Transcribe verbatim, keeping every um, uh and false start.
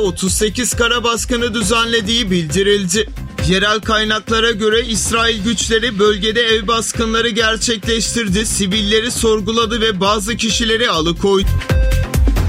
otuz sekiz kara baskını düzenlediği bildirildi. Yerel kaynaklara göre İsrail güçleri bölgede ev baskınları gerçekleştirdi, sivilleri sorguladı ve bazı kişileri alıkoydu.